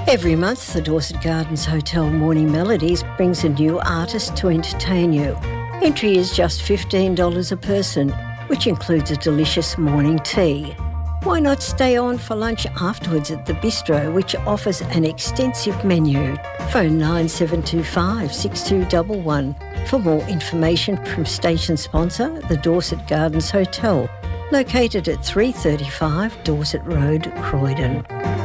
Every month, the Dorset Gardens Hotel Morning Melodies brings a new artist to entertain you. Entry is just $15 a person, which includes a delicious morning tea. Why not stay on for lunch afterwards at the bistro, which offers an extensive menu? Phone 9725 6211 for more information from station sponsor, the Dorset Gardens Hotel, located at 335 Dorset Road, Croydon.